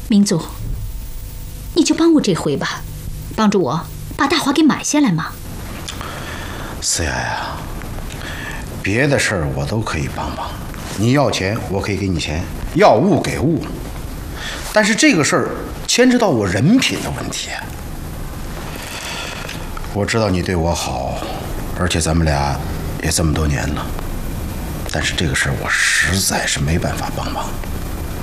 明祖，你就帮我这回吧，帮助我把大华给买下来嘛。 思雅呀，别的事儿我都可以帮忙，你要钱我可以给你钱，要物给物。但是这个事儿牵扯到我人品的问题。我知道你对我好，而且咱们俩也这么多年了，但是这个事儿我实在是没办法帮忙。